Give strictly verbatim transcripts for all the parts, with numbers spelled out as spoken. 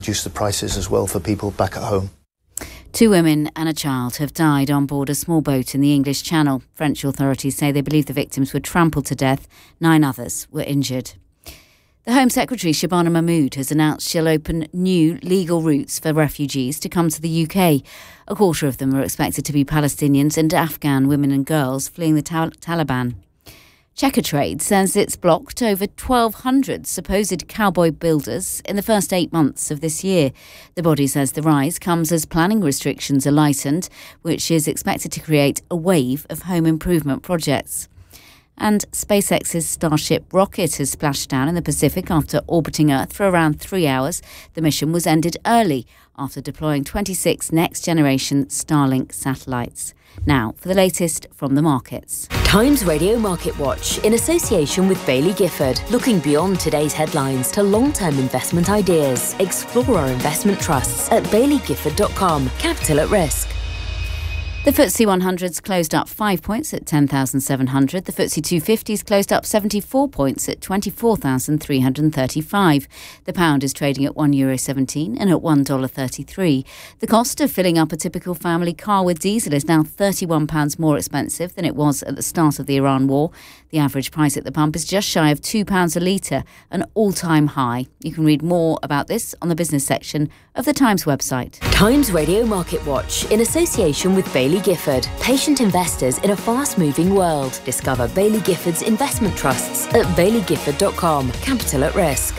Reduce the prices as well for people back at home. Two women and a child have died on board a small boat in the English Channel. French authorities say they believe the victims were trampled to death. Nine others were injured. The Home Secretary, Shabana Mahmood, has announced she'll open new legal routes for refugees to come to the U K. A quarter of them are expected to be Palestinians and Afghan women and girls fleeing the Tal- Taliban. Checkatrade says it's blocked over twelve hundred supposed cowboy builders in the first eight months of this year. The body says the rise comes as planning restrictions are lightened, which is expected to create a wave of home improvement projects. And SpaceX's Starship rocket has splashed down in the Pacific after orbiting Earth for around three hours. The mission was ended early after deploying twenty-six next-generation Starlink satellites. Now, for the latest from the markets. Times Radio Market Watch, in association with Baillie Gifford. Looking beyond today's headlines to long-term investment ideas. Explore our investment trusts at baillie gifford dot com. Capital at risk. The F T S E one hundred's closed up five points at ten thousand seven hundred. The F T S E two fifty's closed up seventy-four points at twenty-four thousand three hundred thirty-five. The pound is trading at one euro seventeen and at one dollar thirty-three. The cost of filling up a typical family car with diesel is now thirty-one pounds more expensive than it was at the start of the Iran war. The average price at the pump is just shy of two pounds a litre, an all-time high. You can read more about this on the business section of the Times website. Times Radio Market Watch, in association with Baillie Gifford. Patient investors in a fast-moving world. Discover Baillie Gifford's investment trusts at baillie gifford dot com. Capital at risk.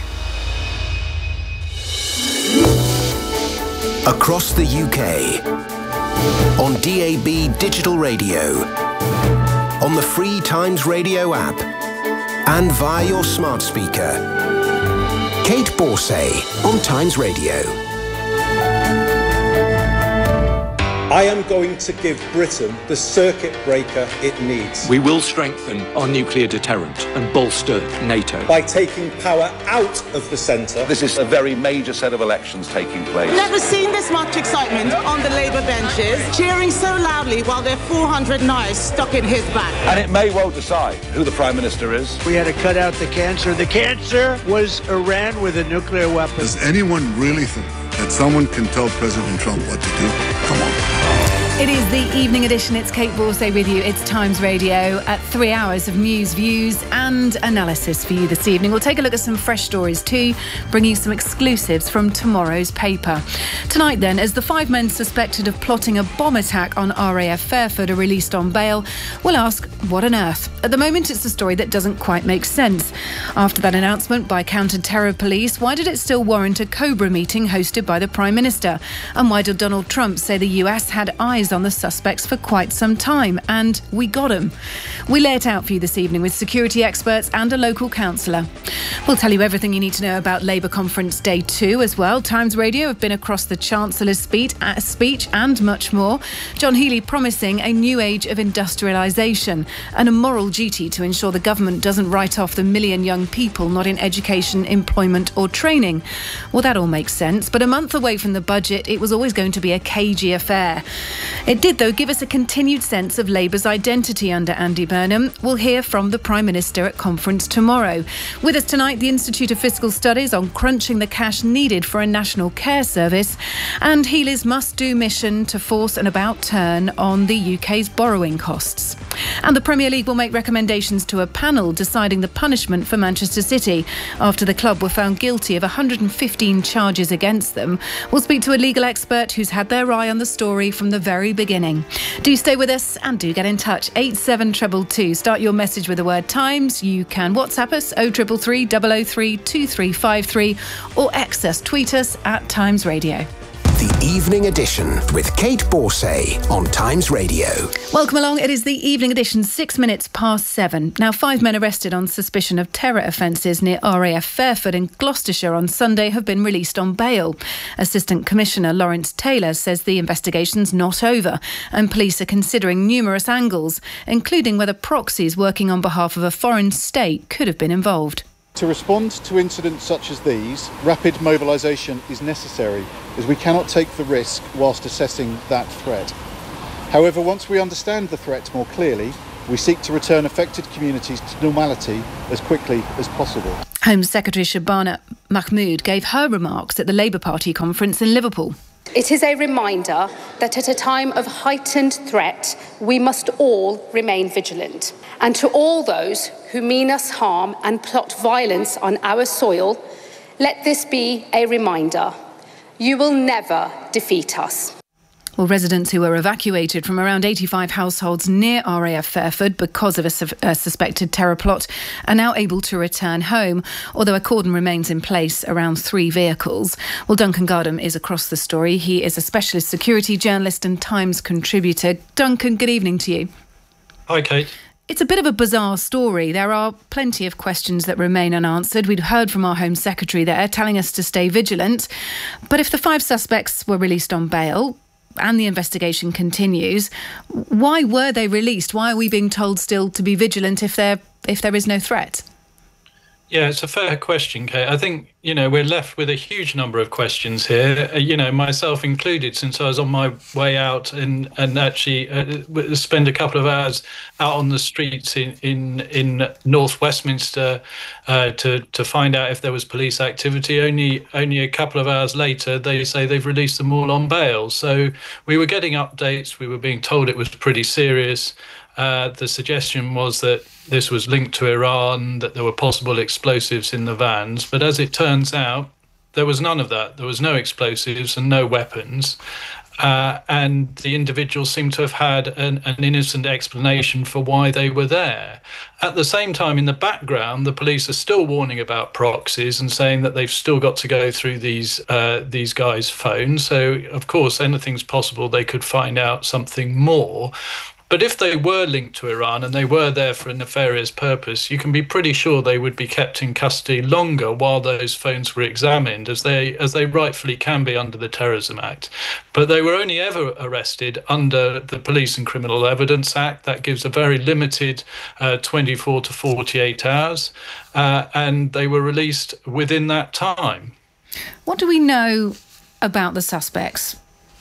Across the U K, on D A B digital radio, on the free Times Radio app, and via your smart speaker. Kate Borsay on Times Radio. I am going to give Britain the circuit breaker it needs. We will strengthen our nuclear deterrent and bolster NATO. By taking power out of the centre. This is a very major set of elections taking place. Never seen this much excitement on the Labour benches, cheering so loudly while there are four hundred knives stuck in his back. And it may well decide who the Prime Minister is. We had to cut out the cancer. The cancer was Iran with a nuclear weapon. Does anyone really think that someone can tell President Trump what to do? Come on. It is the evening edition. It's Kate Borsay with you. It's Times Radio at three hours of news, views and analysis for you this evening. We'll take a look at some fresh stories too, bring you some exclusives from tomorrow's paper. Tonight then, as the five men suspected of plotting a bomb attack on R A F Fairford are released on bail, we'll ask, what on earth? At the moment, it's a story that doesn't quite make sense. After that announcement by counter-terror police, why did it still warrant a Cobra meeting hosted by the Prime Minister? And why did Donald Trump say the U S had eyes on the suspects for quite some time? And we got them. We lay it out for you this evening with security experts and a local councillor. We'll tell you everything you need to know about Labour Conference Day two as well. Times Radio have been across the Chancellor's speech, uh, speech and much more. John Healey promising a new age of industrialisation and a moral duty to ensure the government doesn't write off the million young people not in education, employment or training. Well, that all makes sense, but a month away from the budget, it was always going to be a cagey affair. It did, though, give us a continued sense of Labour's identity under Andy Burnham. We'll hear from the Prime Minister at conference tomorrow. With us tonight, the Institute of Fiscal Studies on crunching the cash needed for a national care service and Healey's must-do mission to force an about-turn on the U K's borrowing costs. And the Premier League will make recommendations to a panel deciding the punishment for Manchester City after the club were found guilty of one hundred fifteen charges against them. We'll speak to a legal expert who's had their eye on the story from the very beginning. Do stay with us and do get in touch. eight seven two two two. Start your message with the word Times. You can WhatsApp us oh three three three, double oh three, two three five three or X us, tweet us at Times Radio. The Evening Edition with Kate Borsay on Times Radio. Welcome along. It is the Evening Edition, six minutes past seven. Now, five men arrested on suspicion of terror offences near R A F Fairford in Gloucestershire on Sunday have been released on bail. Assistant Commissioner Lawrence Taylor says the investigation's not over and police are considering numerous angles, including whether proxies working on behalf of a foreign state could have been involved. To respond to incidents such as these, rapid mobilisation is necessary, as we cannot take the risk whilst assessing that threat. However, once we understand the threat more clearly, we seek to return affected communities to normality as quickly as possible. Home Secretary Shabana Mahmood gave her remarks at the Labour Party conference in Liverpool. It is a reminder that at a time of heightened threat, we must all remain vigilant. And to all those who mean us harm and plot violence on our soil, let this be a reminder. You will never defeat us. Well, residents who were evacuated from around eighty-five households near R A F Fairford because of a, su- a suspected terror plot are now able to return home, although a cordon remains in place around three vehicles. Well, Duncan Gardam is across the story. He is a specialist security journalist and Times contributor. Duncan, good evening to you. Hi, Kate. It's a bit of a bizarre story. There are plenty of questions that remain unanswered. We'd heard from our Home Secretary there telling us to stay vigilant. But if the five suspects were released on bail and the investigation continues, why were they released? Why are we being told still to be vigilant if there if there is no threat? Yeah, it's a fair question, Kate. I think, you know, we're left with a huge number of questions here, uh, you know, myself included, since I was on my way out and, and actually uh, spend a couple of hours out on the streets in, in, in North Westminster uh, to, to find out if there was police activity. Only, only a couple of hours later, they say they've released them all on bail. So we were getting updates. We were being told it was pretty serious. Uh, the suggestion was that this was linked to Iran, that there were possible explosives in the vans. But as it turns out, there was none of that. There was no explosives and no weapons. Uh, and the individuals seem to have had an, an innocent explanation for why they were there. At the same time, in the background, the police are still warning about proxies and saying that they've still got to go through these uh, these guys' phones. So, of course, anything's possible. They could find out something more. But if they were linked to Iran and they were there for a nefarious purpose, you can be pretty sure they would be kept in custody longer while those phones were examined, as they as they rightfully can be under the Terrorism Act. But they were only ever arrested under the Police and Criminal Evidence Act. That gives a very limited uh, twenty-four to forty-eight hours, uh, and they were released within that time. What do we know about the suspects?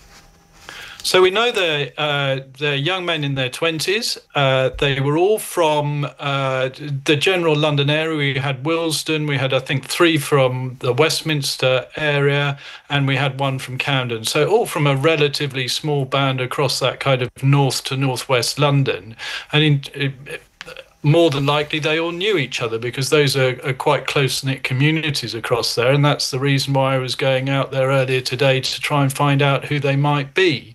So we know they're, uh, they're young men in their twenties. Uh, they were all from uh, the general London area. We had Willesden, we had, I think, three from the Westminster area, and we had one from Camden. So all from a relatively small band across that kind of north to northwest London. And in, it, more than likely, they all knew each other because those are, are quite close-knit communities across there. And that's the reason why I was going out there earlier today to try and find out who they might be.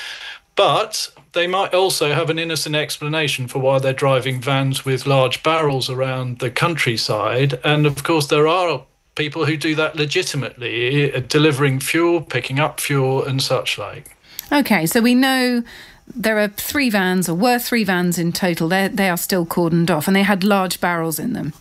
But they might also have an innocent explanation for why they're driving vans with large barrels around the countryside. And, of course, there are people who do that legitimately, delivering fuel, picking up fuel and such like. OK, so we know there are three vans, or were three vans in total. They're, they are still cordoned off, and they had large barrels in them.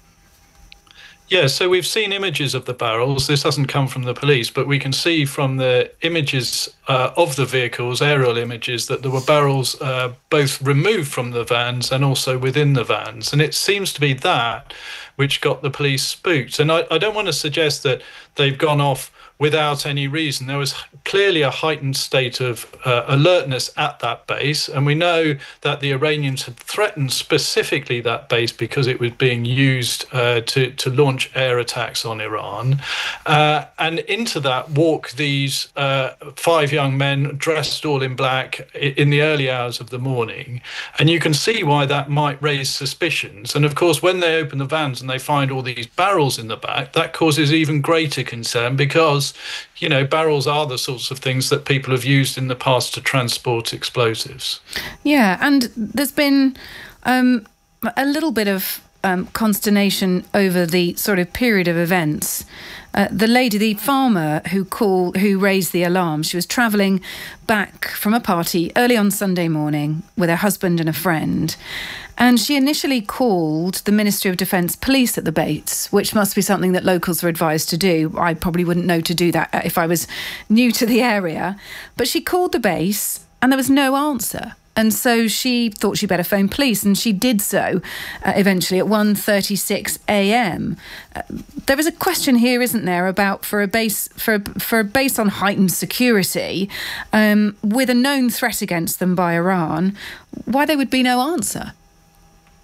Yeah, so we've seen images of the barrels. This hasn't come from the police, but we can see from the images uh, of the vehicles, aerial images, that there were barrels uh, both removed from the vans and also within the vans. And it seems to be that which got the police spooked. And I, I don't want to suggest that they've gone off without any reason. There was clearly a heightened state of uh, alertness at that base, and we know that the Iranians had threatened specifically that base because it was being used uh, to, to launch air attacks on Iran. Uh, and into that walk these uh, five young men dressed all in black in the early hours of the morning. And you can see why that might raise suspicions. And of course, when they open the vans and they find all these barrels in the back, that causes even greater concern because, you know, barrels are the sorts of things that people have used in the past to transport explosives. Yeah, and there's been um, a little bit of um, consternation over the sort of period of events. Uh, the lady, the farmer who called, who raised the alarm, she was travelling back from a party early on Sunday morning with her husband and a friend. And she initially called the Ministry of Defence police at the base, which must be something that locals are advised to do. I probably wouldn't know to do that if I was new to the area. But she called the base and there was no answer. And so she thought she'd better phone police, and she did so uh, eventually at one thirty-six a.m. Uh, there is a question here, isn't there, about for a base for a, for a base on heightened security, um, with a known threat against them by Iran, why there would be no answer.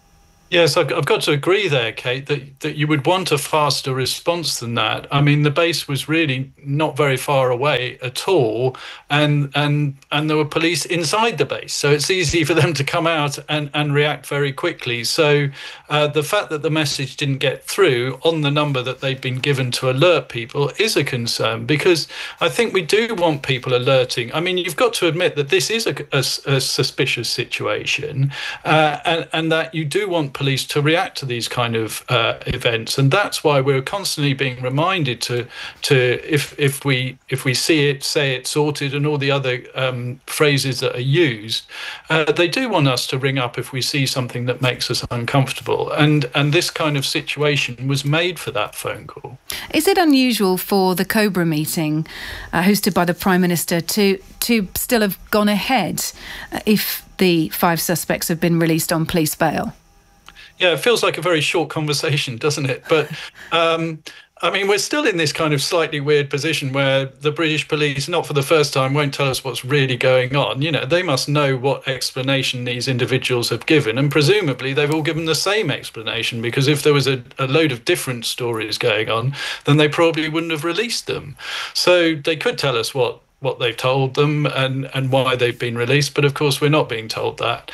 Yes, I've I've got to agree there, Kate, that, that you would want a faster response than that. I mean, the base was really not very far away at all, and and and there were police inside the base, so it's easy for them to come out and, and react very quickly. So uh, the fact that the message didn't get through on the number that they've been given to alert people is a concern, because I think we do want people alerting. I mean, you've got to admit that this is a, a, a suspicious situation, uh, and, and that you do want police to react to these kind of uh, events, and that's why we're constantly being reminded to to if if we if we see it, say it, sorted, and all the other um, phrases that are used. Uh, they do want us to ring up if we see something that makes us uncomfortable, and and this kind of situation was made for that phone call. Is it unusual for the Cobra meeting, uh, hosted by the Prime Minister, to to still have gone ahead uh, if the five suspects have been released on police bail? Yeah, it feels like a very short conversation, doesn't it? But, um, I mean, we're still in this kind of slightly weird position where the British police, not for the first time, won't tell us what's really going on. You know, they must know what explanation these individuals have given, and presumably they've all given the same explanation, because if there was a, a load of different stories going on, then they probably wouldn't have released them. So they could tell us what what they've told them and, and why they've been released, but of course we're not being told that.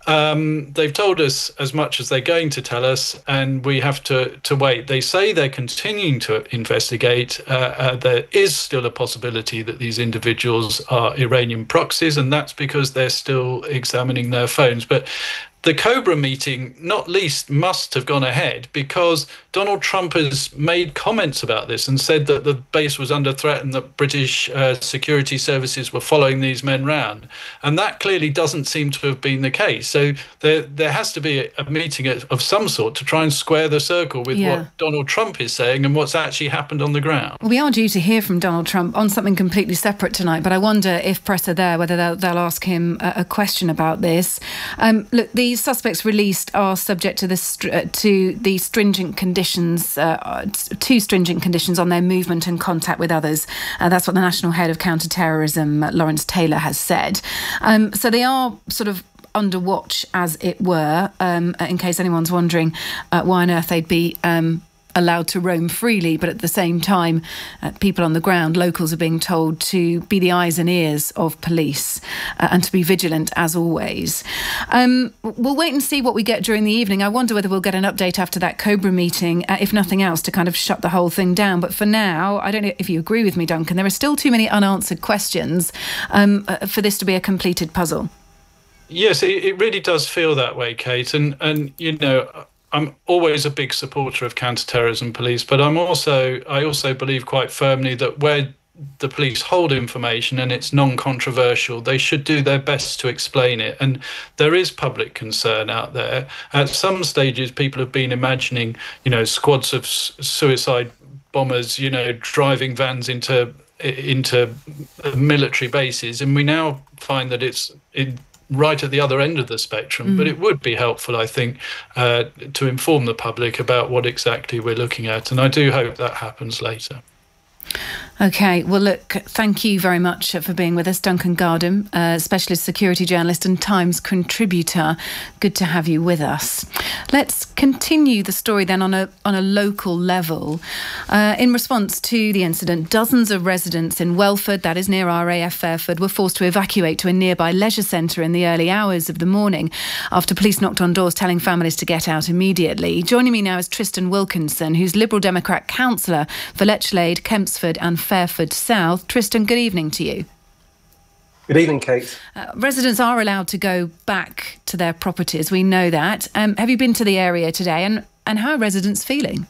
Um, they've told us as much as they're going to tell us, and we have to, to wait. They say they're continuing to investigate. Uh, uh, there is still a possibility that these individuals are Iranian proxies, and that's because they're still examining their phones. But the Cobra meeting, not least, must have gone ahead because Donald Trump has made comments about this and said that the base was under threat and that British uh, security services were following these men round. And that clearly doesn't seem to have been the case. So there there has to be a, a meeting of some sort to try and square the circle with yeah. what Donald Trump is saying and what's actually happened on the ground. We are due to hear from Donald Trump on something completely separate tonight, but I wonder if press are there, whether they'll, they'll ask him a, a question about this. Um, look, the These suspects released are subject to the str- uh, to the stringent conditions, uh, two stringent conditions on their movement and contact with others. Uh, that's what the National Head of Counter-Terrorism, uh, Lawrence Taylor, has said. Um, so they are sort of under watch, as it were, um, in case anyone's wondering uh, why on earth they'd be Um, allowed to roam freely, but at the same time uh, people on the ground, locals, are being told to be the eyes and ears of police uh, and to be vigilant as always. Um, we'll wait and see what we get during the evening. I wonder whether we'll get an update after that Cobra meeting, uh, if nothing else, to kind of shut the whole thing down. But for now, I don't know if you agree with me, Duncan, there are still too many unanswered questions um, uh, for this to be a completed puzzle. Yes, it, it really does feel that way, Kate. And, and you know, I'm always a big supporter of counter-terrorism police, but I'm also I also believe quite firmly that where the police hold information and it's non-controversial, they should do their best to explain it. And there is public concern out there. At some stages, people have been imagining, you know, squads of suicide bombers, you know, driving vans into into military bases, and we now find that it's it, right at the other end of the spectrum. Mm. But it would be helpful, I think, uh, to inform the public about what exactly we're looking at. And I do hope that happens later. OK, well, look, thank you very much for being with us. Duncan Gardam, uh, specialist security journalist and Times contributor. Good to have you with us. Let's continue the story then on a on a local level. Uh, in response to the incident, dozens of residents in Welford, that is near R A F Fairford, were forced to evacuate to a nearby leisure centre in the early hours of the morning after police knocked on doors telling families to get out immediately. Joining me now is Tristan Wilkinson, who's Liberal Democrat councillor for Lechlade, Kempsford and Fairford South. Tristan, good evening to you. Good evening, Kate. Uh, residents are allowed to go back to their properties. We know that. Um, have you been to the area today, and, and how are residents feeling?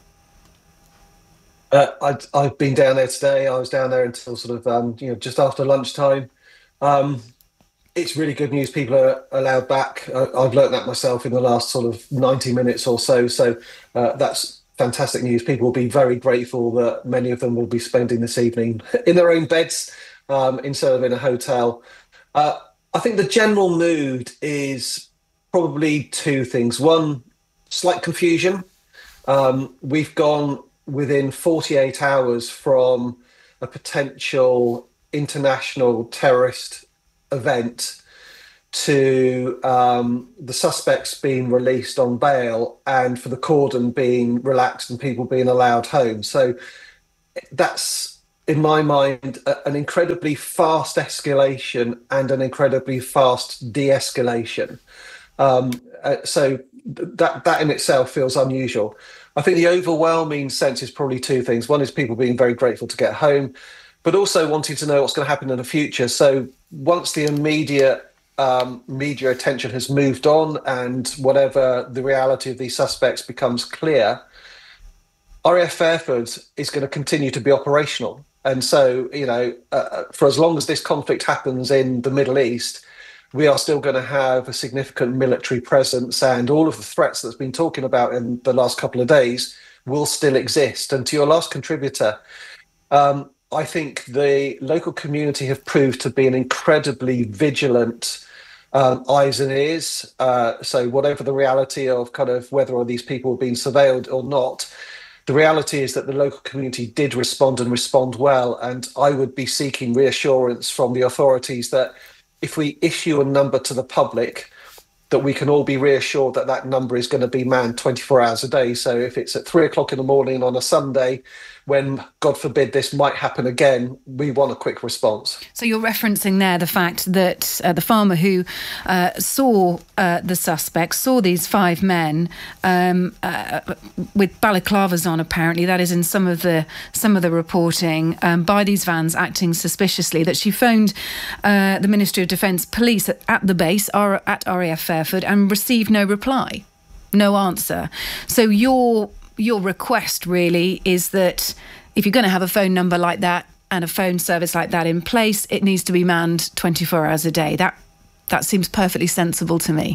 Uh, I've, I've been down there today. I was down there until sort of um, you know just after lunchtime. Um, it's really good news. People are allowed back. I, I've learnt that myself in the last sort of ninety minutes or so. So uh, that's fantastic news. People will be very grateful that many of them will be spending this evening in their own beds um, instead of in a hotel. Uh, I think the general mood is probably two things. One, slight confusion. Um, we've gone within forty-eight hours from a potential international terrorist event to um, the suspects being released on bail and for the cordon being relaxed and people being allowed home. So that's, in my mind, a, an incredibly fast escalation and an incredibly fast de-escalation. Um, uh, so th- that that in itself feels unusual. I think the overwhelming sense is probably two things. One is people being very grateful to get home, but also wanting to know what's going to happen in the future. So once the immediate um, media attention has moved on and whatever the reality of these suspects becomes clear, R A F Fairford is going to continue to be operational. And so, you know, uh, for as long as this conflict happens in the Middle East, we are still going to have a significant military presence, and all of the threats that's been talking about in the last couple of days will still exist. And to your last contributor, um, I think the local community have proved to be an incredibly vigilant um, eyes and ears. Uh, so whatever the reality of kind of whether or these people are being surveilled or not, the reality is that the local community did respond and respond well. And I would be seeking reassurance from the authorities that if we issue a number to the public, that we can all be reassured that that number is going to be manned twenty-four hours a day. So if it's at three o'clock in the morning on a Sunday, when, God forbid, this might happen again, we want a quick response. So you're referencing there the fact that uh, the farmer who uh, saw uh, the suspects, saw these five men um, uh, with balaclavas on, apparently, that is in some of the some of the reporting, um, by these vans acting suspiciously, that she phoned uh, the Ministry of Defence police at, at the base, or at R A F Fairford, and received no reply, no answer. So your your request really is that if you're going to have a phone number like that and a phone service like that in place, it needs to be manned twenty-four hours a day. That that seems perfectly sensible to me.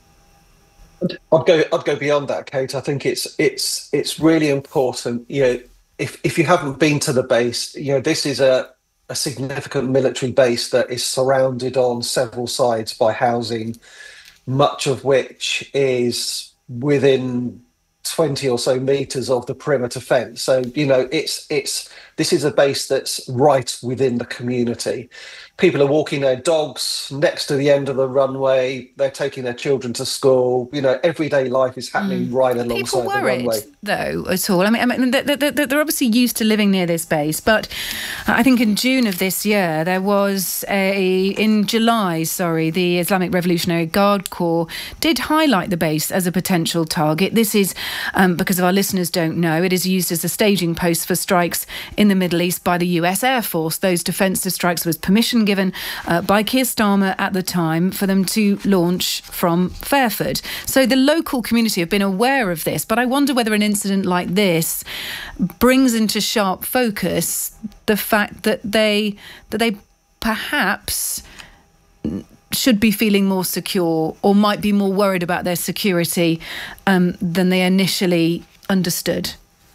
I'd go I'd go beyond that, Kate. I think it's it's it's really important. You know, if if you haven't been to the base, you know, this is a a significant military base that is surrounded on several sides by housing, much of which is within twenty or so meters of the perimeter fence. So, you know, it's it's this is a base that's right within the community. People are walking their dogs next to the end of the runway. They're taking their children to school. You know, everyday life is happening mm. right alongside People the worried, runway. Though, at all? I mean, I mean they're, they're, they're obviously used to living near this base, but I think in June of this year, there was a, in July, sorry, the Islamic Revolutionary Guard Corps did highlight the base as a potential target. This is, um, because of our listeners don't know, it is used as a staging post for strikes in the Middle East by the U S Air Force. Those defensive strikes was permission given uh, by Keir Starmer at the time for them to launch from Fairford. So the local community have been aware of this, but I wonder whether an incident like this brings into sharp focus the fact that they that they perhaps should be feeling more secure or might be more worried about their security um, than they initially understood.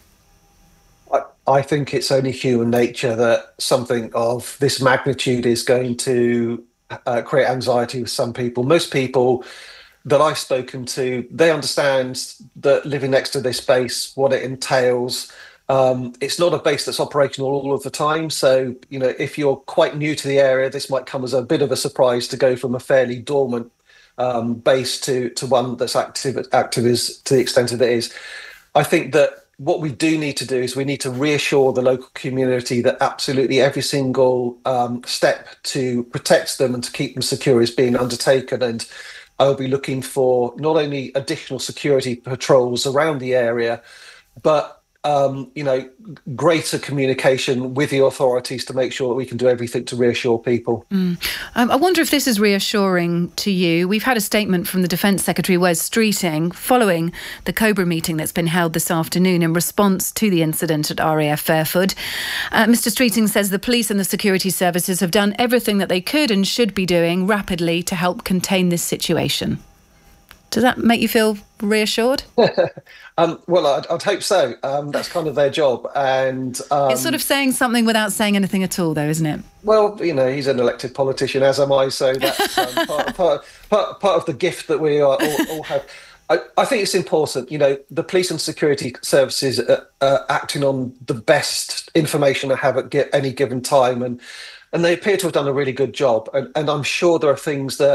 I think it's only human nature that something of this magnitude is going to uh, create anxiety with some people. Most people that I've spoken to, they understand that living next to this base, what it entails. Um, it's not a base that's operational all of the time. So, you know, if you're quite new to the area, this might come as a bit of a surprise to go from a fairly dormant um, base to, to one that's active, active is, to the extent that it is. I think that what we do need to do is we need to reassure the local community that absolutely every single um, step to protect them and to keep them secure is being undertaken. And I'll be looking for not only additional security patrols around the area, but Um, you know, greater communication with the authorities to make sure that we can do everything to reassure people. Mm. Um, I wonder if this is reassuring to you. We've had a statement from the Defence Secretary, Wes Streeting, following the Cobra meeting that's been held this afternoon in response to the incident at R A F Fairford. Uh, Mr Streeting says the police and the security services have done everything that they could and should be doing rapidly to help contain this situation. Does that make you feel reassured? um, well, I'd, I'd hope so. Um, that's kind of their job. And um, it's sort of saying something without saying anything at all, though, isn't it? Well, you know, he's an elected politician, as am I, so that's um, part, part, part, part of the gift that we are, all, all have. I, I think it's important, you know, the police and security services are, are acting on the best information they have at any given time, and and they appear to have done a really good job. And, and I'm sure there are things that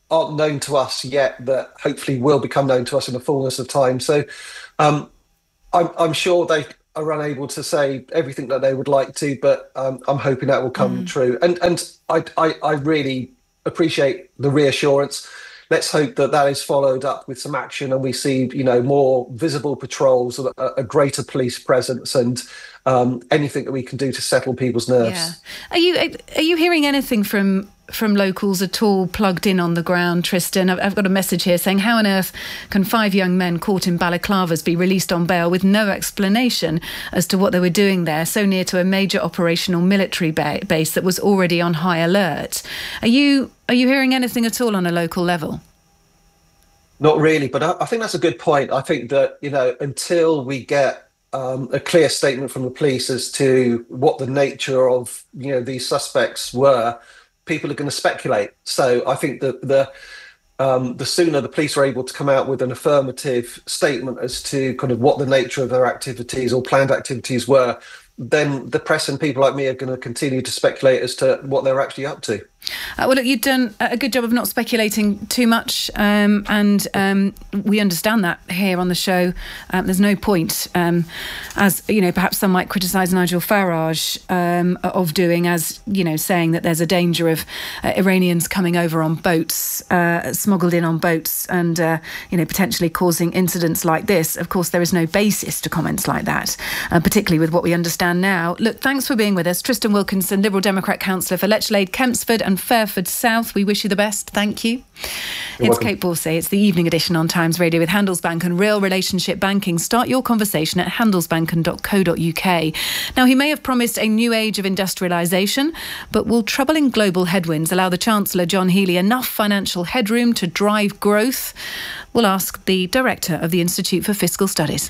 aren't known to us yet that hopefully will become known to us in the fullness of time. So um, I'm, I'm sure they are unable to say everything that they would like to, but um, I'm hoping that will come mm. true. And and I, I, I really appreciate the reassurance. Let's hope that that is followed up with some action and we see, you know, more visible patrols, a, a greater police presence, and um, anything that we can do to settle people's nerves. Yeah. Are you are you hearing anything from from locals at all plugged in on the ground, Tristan? I've, I've got a message here saying, how on earth can five young men caught in balaclavas be released on bail with no explanation as to what they were doing there, so near to a major operational military ba- base that was already on high alert? Are you are you hearing anything at all on a local level? Not really, but I, I think that's a good point. I think that, you know, until we get Um, a clear statement from the police as to what the nature of, you know, these suspects were, people are going to speculate. So I think that the um, the sooner the police are able to come out with an affirmative statement as to kind of what the nature of their activities or planned activities were, then the press and people like me are going to continue to speculate as to what they're actually up to. Uh, well, look, you've done a good job of not speculating too much, um, and um, we understand that here on the show. Um, there's no point, um, as you know, perhaps some might criticise Nigel Farage um, of doing, as you know, saying that there's a danger of uh, Iranians coming over on boats, uh, smuggled in on boats, and uh, you know, potentially causing incidents like this. Of course, there is no basis to comments like that, uh, particularly with what we understand now. Look, thanks for being with us, Tristan Wilkinson, Liberal Democrat councillor for Lechlade, Kempsford and Fairford South. We wish you the best. Thank you. You're it's welcome. Kate Borsay. It's the evening edition on Times Radio with Handelsbanken Real Relationship Banking. Start your conversation at handelsbanken dot co dot uk. Now, he may have promised a new age of industrialisation, but will troubling global headwinds allow the Chancellor, John Healey, enough financial headroom to drive growth? We'll ask the Director of the Institute for Fiscal Studies.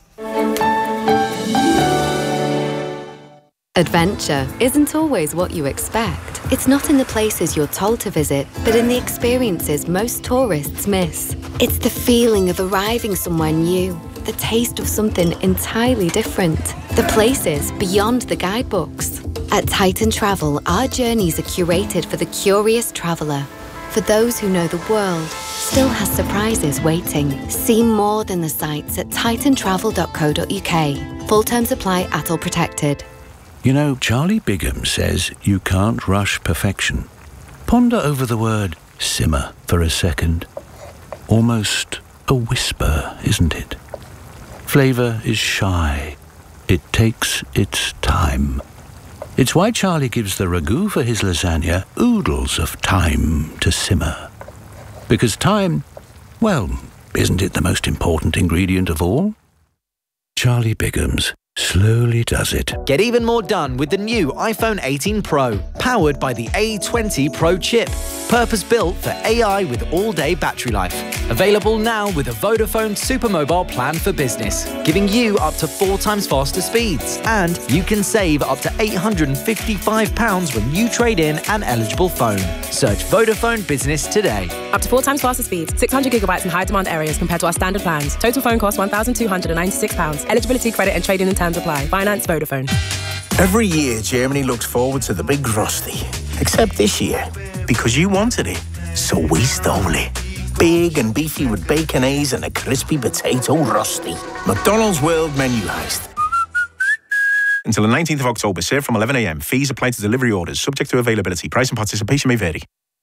Adventure isn't always what you expect. It's not in the places you're told to visit, but in the experiences most tourists miss. It's the feeling of arriving somewhere new, the taste of something entirely different, the places beyond the guidebooks. At Titan Travel, our journeys are curated for the curious traveller, for those who know the world still has surprises waiting. See more than the sights at titan travel dot co dot uk. Full terms apply, A T L protected. You know, Charlie Bigham says you can't rush perfection. Ponder over the word simmer for a second. Almost a whisper, isn't it? Flavour is shy. It takes its time. It's why Charlie gives the ragu for his lasagna oodles of time to simmer. Because time, well, isn't it the most important ingredient of all? Charlie Bigham's slowly does it. Get even more done with the new iPhone eighteen Pro, powered by the A twenty Pro chip. Purpose-built for A I with all-day battery life. Available now with a Vodafone Supermobile plan for business, giving you up to four times faster speeds. And you can save up to eight hundred fifty-five pounds when you trade in an eligible phone. Search Vodafone Business today. Up to four times faster speeds, six hundred gigabytes in high-demand areas compared to our standard plans. Total phone cost one thousand two hundred ninety-six pounds. Eligibility, credit and trading and terms apply. Finance Vodafone. Every year, Germany looks forward to the big Frosty. Except this year, because you wanted it, so we stole it. Big and beefy with baconaise and a crispy potato rusty. McDonald's World Menu Heist. Until the nineteenth of October, served from eleven a.m. Fees apply to delivery orders, subject to availability. Price and participation may vary.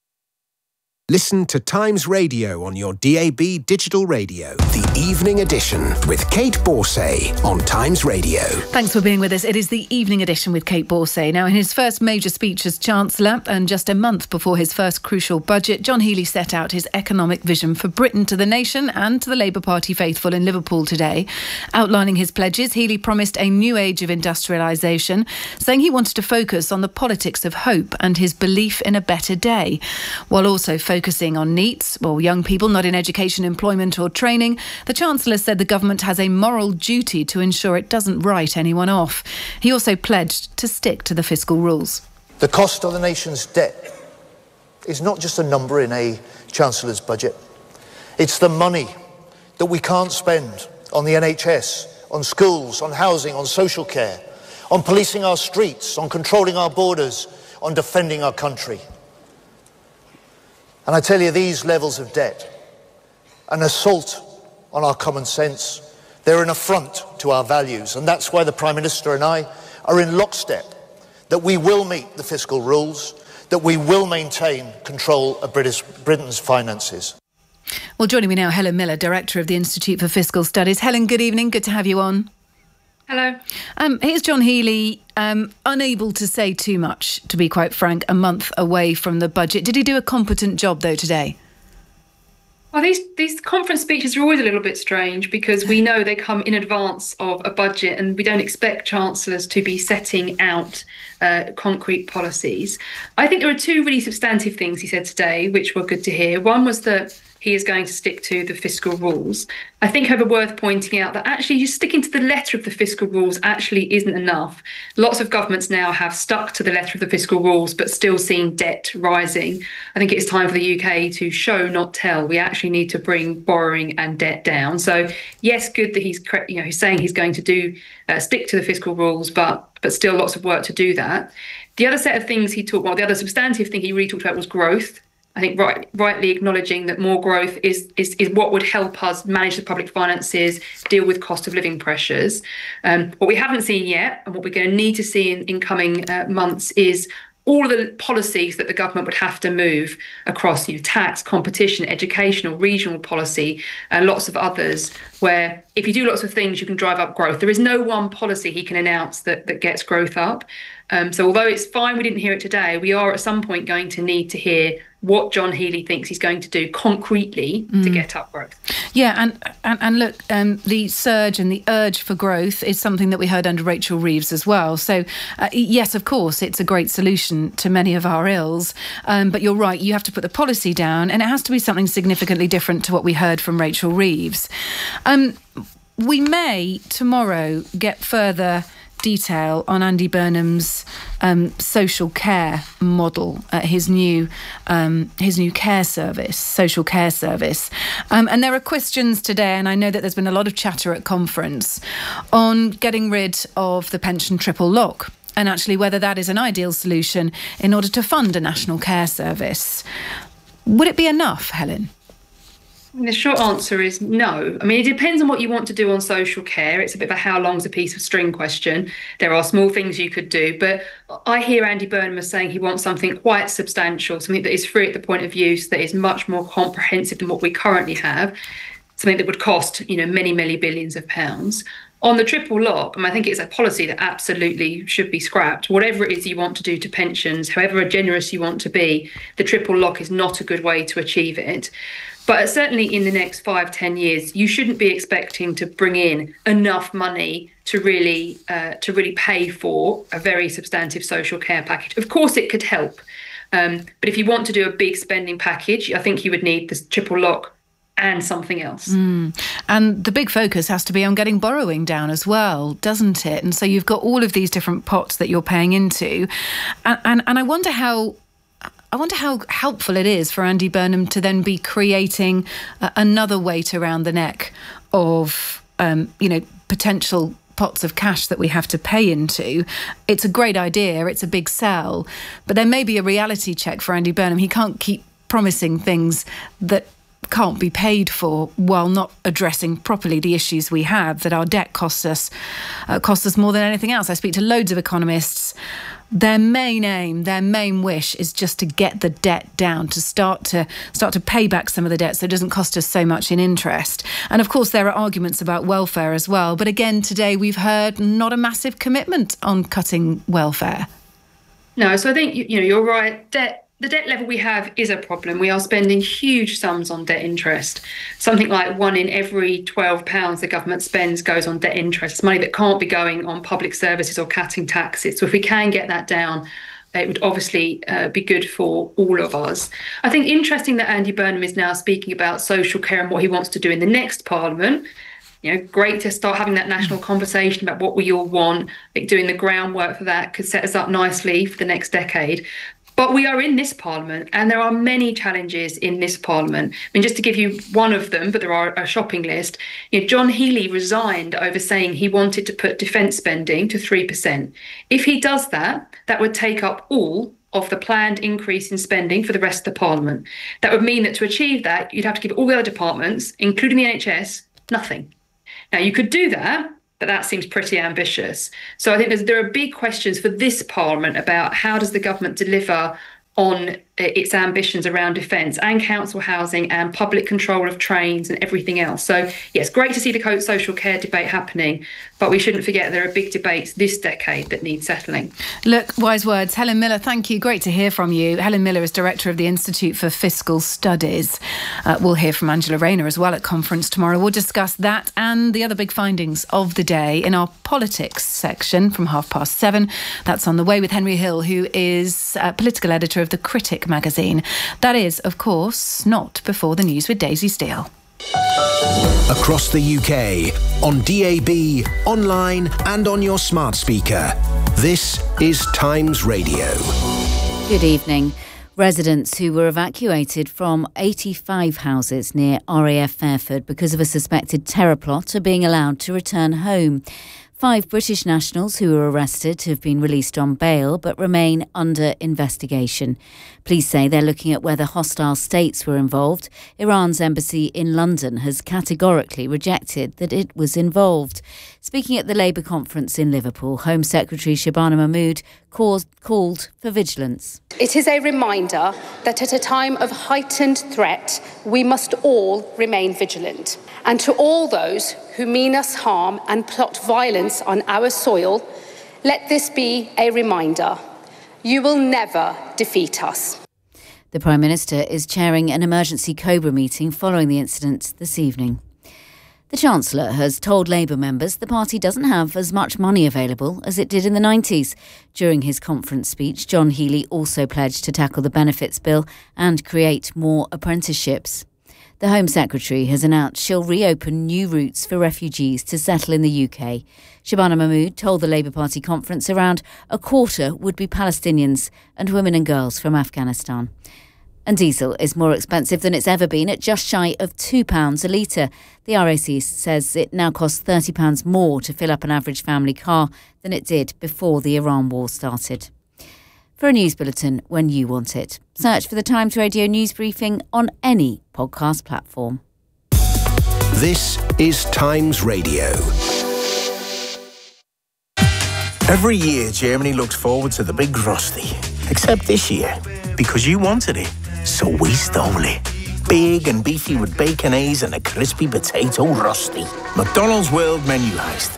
Listen to Times Radio on your D A B digital radio. The Evening Edition with Kate Borsay on Times Radio. Thanks for being with us. It is the Evening Edition with Kate Borsay. Now, in his first major speech as Chancellor, and just a month before his first crucial budget, John Healey set out his economic vision for Britain to the nation and to the Labour Party faithful in Liverpool today. Outlining his pledges, Healey promised a new age of industrialisation, saying he wanted to focus on the politics of hope and his belief in a better day, while also focusing on NEETs, well, young people not in education, employment or training. The Chancellor said the government has a moral duty to ensure it doesn't write anyone off. He also pledged to stick to the fiscal rules. The cost of the nation's debt is not just a number in a Chancellor's budget. It's the money that we can't spend on the N H S, on schools, on housing, on social care, on policing our streets, on controlling our borders, on defending our country. And I tell you, these levels of debt, an assault on our common sense, they're an affront to our values. And that's why the Prime Minister and I are in lockstep, that we will meet the fiscal rules, that we will maintain control of British, Britain's finances. Well, joining me now, Helen Miller, Director of the Institute for Fiscal Studies. Helen, good evening. Good to have you on. Hello. Um, here's John Healey, um, unable to say too much, to be quite frank, a month away from the budget. Did he do a competent job, though, today? Well, these, these conference speeches are always a little bit strange because we know they come in advance of a budget and we don't expect chancellors to be setting out uh, concrete policies. I think there are two really substantive things he said today, which were good to hear. One was that he is going to stick to the fiscal rules. I think, however, worth pointing out that actually just sticking to the letter of the fiscal rules actually isn't enough. Lots of governments now have stuck to the letter of the fiscal rules, but still seen debt rising. I think it's time for the U K to show, not tell. We actually need to bring borrowing and debt down. So, yes, good that he's, you know, he's saying he's going to do uh, stick to the fiscal rules, but but still lots of work to do that. The other set of things he talked about, the other substantive thing he really talked about was growth. I think right, rightly acknowledging that more growth is, is is what would help us manage the public finances, deal with cost of living pressures. Um, what we haven't seen yet, and what we're going to need to see in, in coming uh, months, is all of the policies that the government would have to move across, you know, tax, competition, educational, regional policy, and lots of others, where if you do lots of things, you can drive up growth. There is no one policy he can announce that, that gets growth up. Um, so although it's fine we didn't hear it today, we are at some point going to need to hear what John Healey thinks he's going to do concretely mm. to get up growth. Yeah, and and, and look, um, the surge and the urge for growth is something that we heard under Rachel Reeves as well. So, uh, yes, of course, it's a great solution to many of our ills. Um, but you're right, you have to put the policy down, and it has to be something significantly different to what we heard from Rachel Reeves. Um, we may tomorrow get further detail on Andy Burnham's um, social care model, uh, his new um, his new care service, social care service. Um, and there are questions today, and I know that there's been a lot of chatter at conference on getting rid of the pension triple lock, and actually whether that is an ideal solution in order to fund a national care service. Would it be enough, Helen? The short answer is no. I mean, it depends on what you want to do on social care. It's a bit of a how long's a piece of string question. There are small things you could do, but I hear Andy Burnham as saying he wants something quite substantial, something that is free at the point of use, that is much more comprehensive than what we currently have, something that would cost, you know, many, many billions of pounds. On the triple lock, I mean, I think it's a policy that absolutely should be scrapped. Whatever it is you want to do to pensions, however generous you want to be, the triple lock is not a good way to achieve it. But certainly in the next five, ten years, you shouldn't be expecting to bring in enough money to really uh, to really pay for a very substantive social care package. Of course, it could help. Um, but if you want to do a big spending package, I think you would need this triple lock and something else. Mm. And the big focus has to be on getting borrowing down as well, doesn't it? And so you've got all of these different pots that you're paying into. And, and, and I wonder how... I wonder how helpful it is for Andy Burnham to then be creating uh, another weight around the neck of, um, you know, potential pots of cash that we have to pay into. It's a great idea. It's a big sell. But there may be a reality check for Andy Burnham. He can't keep promising things that can't be paid for while not addressing properly the issues we have, that our debt costs us, uh, costs us more than anything else. I speak to loads of economists. Their main aim, their main wish is just to get the debt down, to start to start to pay back some of the debt so it doesn't cost us so much in interest. And of course, there are arguments about welfare as well. But again, today we've heard not a massive commitment on cutting welfare. No, so I think, you know, you're right. Debt. The debt level we have is a problem. We are spending huge sums on debt interest. Something like one in every twelve pounds the government spends goes on debt interest. It's money that can't be going on public services or cutting taxes. So if we can get that down, it would obviously uh, be good for all of us. I think interesting that Andy Burnham is now speaking about social care and what he wants to do in the next Parliament. You know, great to start having that national conversation about what we all want. I think doing the groundwork for that could set us up nicely for the next decade. But we are in this Parliament, and there are many challenges in this Parliament. I mean, just to give you one of them, but there are a shopping list. You know, John Healey resigned over saying he wanted to put defence spending to three percent. If he does that, that would take up all of the planned increase in spending for the rest of the Parliament. That would mean that to achieve that, you'd have to give all the other departments, including the N H S, nothing. Now, you could do that, but that seems pretty ambitious. So I think there's, there are big questions for this Parliament about how does the government deliver on its ambitions around defence and council housing and public control of trains and everything else. So, yes, great to see the social care debate happening, but we shouldn't forget there are big debates this decade that need settling. Look, wise words. Helen Miller, thank you. Great to hear from you. Helen Miller is Director of the Institute for Fiscal Studies. Uh, we'll hear from Angela Rayner as well at conference tomorrow. We'll discuss that and the other big findings of the day in our politics section from half past seven. That's on the way with Henry Hill, who is uh, political editor of The Critic magazine. That is, of course, not before the news with Daisy Steele. Across the U K, on D A B, online and on your smart speaker. This is Times Radio. Good evening. Residents who were evacuated from eighty-five houses near R A F Fairford because of a suspected terror plot are being allowed to return home. Five British nationals who were arrested have been released on bail but remain under investigation. Police say they're looking at whether hostile states were involved. Iran's embassy in London has categorically rejected that it was involved. Speaking at the Labour conference in Liverpool, Home Secretary Shabana Mahmood caused, called for vigilance. It is a reminder that at a time of heightened threat, we must all remain vigilant. And to all those who mean us harm and plot violence on our soil, let this be a reminder. You will never defeat us. The Prime Minister is chairing an emergency Cobra meeting following the incident this evening. The Chancellor has told Labour members the party doesn't have as much money available as it did in the nineties. During his conference speech, John Healey also pledged to tackle the benefits bill and create more apprenticeships. The Home Secretary has announced she'll reopen new routes for refugees to settle in the U K. Shabana Mahmood told the Labour Party conference around a quarter would be Palestinians and women and girls from Afghanistan. And diesel is more expensive than it's ever been at just shy of two pounds a litre. The R A C says it now costs thirty pounds more to fill up an average family car than it did before the Iran war started. For a news bulletin when you want it, search for the Times Radio News Briefing on any podcast platform. This is Times Radio. Every year, Germany looks forward to the big Frosty. Except this year, because you wanted it, so we stole it. Big and beefy with bacon, eggs and a crispy potato rusty. McDonald's World Menu Heist.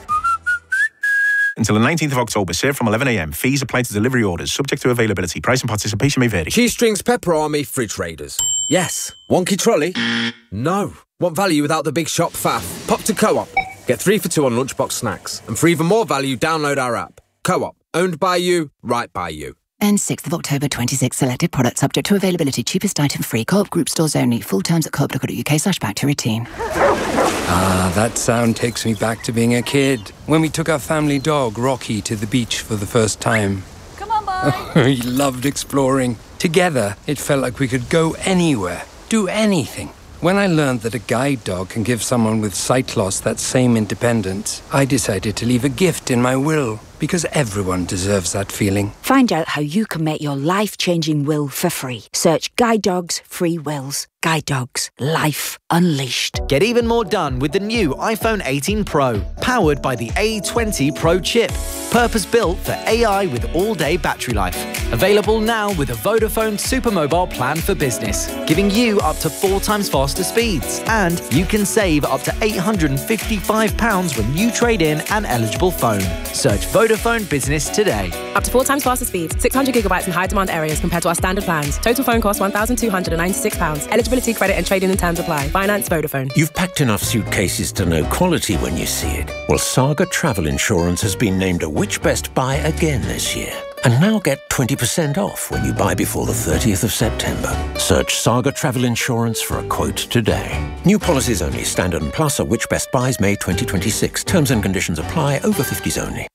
Until the nineteenth of October, serve from eleven a m. Fees apply to delivery orders, subject to availability. Price and participation may vary. Cheese Strings Pepper Army Fridge Raiders. Yes. Wonky trolley? No. Want value without the big shop faff? Pop to Co-op. Get three for two on lunchbox snacks. And for even more value, download our app. Co-op. Owned by you, right by you. And sixth of October twenty-six, selected products subject to availability. Cheapest item free. Co-op group stores only. Full terms at co op dot co dot uk slash back to routine. Ah, that sound takes me back to being a kid. When we took our family dog, Rocky, to the beach for the first time. Come on, boy. He loved exploring. Together, it felt like we could go anywhere, do anything. When I learned that a guide dog can give someone with sight loss that same independence, I decided to leave a gift in my will, because everyone deserves that feeling. Find out how you can make your life-changing will for free. Search Guide Dogs Free Wills. Guide Dogs. Life unleashed. Get even more done with the new iPhone eighteen Pro, powered by the A twenty Pro chip. Purpose-built for A I with all-day battery life. Available now with a Vodafone Super Mobile plan for business, giving you up to four times faster speeds. And you can save up to eight hundred fifty-five pounds when you trade in an eligible phone. Search Vodafone Business today. Up to four times faster speeds, six hundred gigabytes in high-demand areas compared to our standard plans. Total phone cost one thousand two hundred ninety-six pounds. Eligibility, credit and trading in terms apply. Finance Vodafone. You've packed enough suitcases to know quality when you see it. Well, Saga Travel Insurance has been named a Which Best Buy again this year. And now get twenty percent off when you buy before the thirtieth of September. Search Saga Travel Insurance for a quote today. New policies only. Standard and Plus are Which Best Buys May twenty twenty-six. Terms and conditions apply. Over fifties only.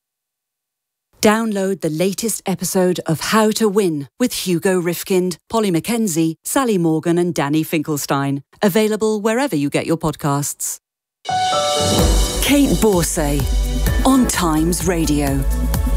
Download the latest episode of How to Win with Hugo Rifkind, Polly Mackenzie, Sally Morgan and Danny Finkelstein. Available wherever you get your podcasts. Kate Borsay on Times Radio.